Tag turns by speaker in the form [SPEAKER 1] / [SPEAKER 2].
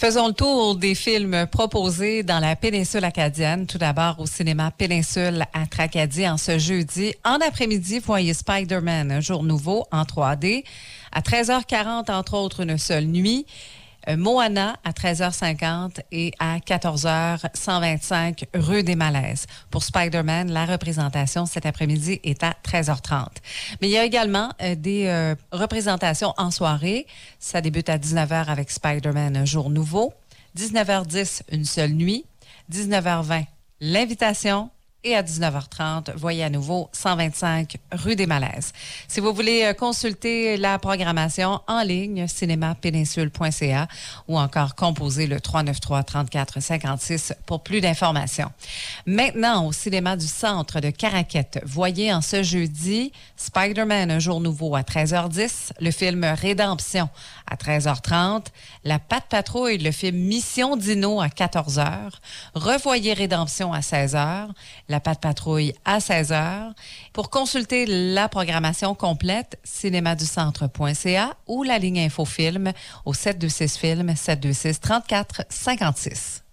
[SPEAKER 1] Faisons le tour des films proposés dans la péninsule acadienne. Tout d'abord au cinéma Péninsule à Tracadie en ce jeudi. En après-midi, voyez Spider-Man, un jour nouveau en 3D. À 13h40, entre autres, Une seule nuit. Moana à 13h50 et à 14h125 rue des Malaises. Pour Spider-Man, la représentation cet après-midi est à 13h30. Mais il y a également des représentations en soirée. Ça débute à 19h avec Spider-Man, un jour nouveau. 19h10, Une seule nuit. 19h20, L'invitation. Et à 19h30, voyez à nouveau 125 rue des Malaises. Si vous voulez consulter la programmation en ligne, cinémapéninsule.ca ou encore composer le 393-3456 pour plus d'informations. Maintenant, au cinéma du centre de Caraquette, voyez en ce jeudi Spider-Man, un jour nouveau à 13h10, le film Rédemption à 13h30, La Patte Patrouille, le film Mission Dino à 14h, revoyez Rédemption à 16h, La Patte Patrouille à 16h. Pour consulter la programmation complète, cinémaducentre.ca ou la ligne Infofilm au 726 Film 726 34 56.